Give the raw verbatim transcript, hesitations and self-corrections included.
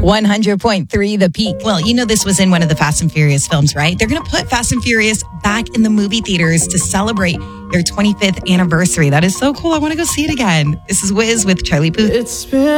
one hundred point three The Peak. Well, you know this was in one of the Fast and Furious films, right? They're going to put Fast and Furious back in the movie theaters to celebrate their twenty-fifth anniversary. That is so cool. I want to go see it again. This is Wiz with Charlie Puth. It's been